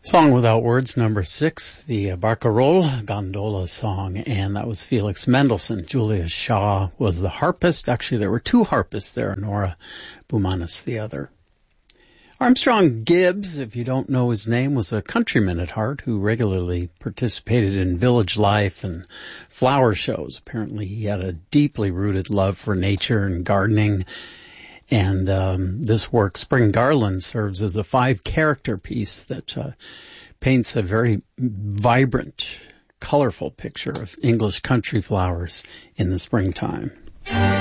Song Without Words, number 6, the Barcarolle Gondola song, and that was Felix Mendelssohn. Julia Shaw was the harpist. Actually, there were two harpists there, Nora Boumanis the other. Armstrong Gibbs, if you don't know his name, was a countryman at heart who regularly participated in village life and flower shows. Apparently, he had a deeply rooted love for nature and gardening. And this work, Spring Garland, serves as a 5-character piece that paints a very vibrant, colorful picture of English country flowers in the springtime.